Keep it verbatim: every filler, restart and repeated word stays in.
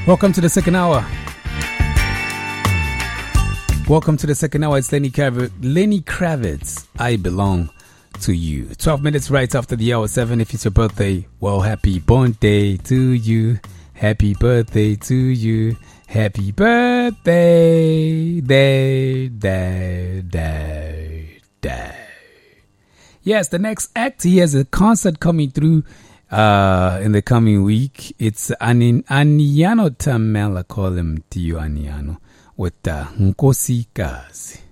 Welcome to the second hour. Welcome to the second hour. It's Lenny Kravitz. Lenny Kravitz, I Belong to You. twelve minutes right after the hour seven. If it's your birthday, well, happy birthday to you. Happy birthday to you. Happy birthday, day, day, day, day. Yes, the next act, he has a concert coming through uh, in the coming week. It's Anin Aniano Tamela, call him Tio Aniano, with uh, Nkosi Kazi.